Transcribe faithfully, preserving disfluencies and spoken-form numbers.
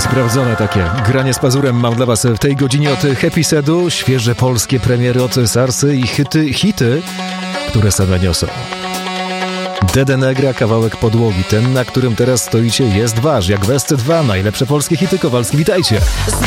sprawdzone takie granie z pazurem mam dla was w tej godzinie od Happy Sedu. Świeże polskie premiery od Sarsy i hity, hity, które same niosą. Dede Negra, kawałek podłogi. Ten, na którym teraz stoicie, jest wasz. Jak West dwa, najlepsze polskie hity. Kowalski, witajcie.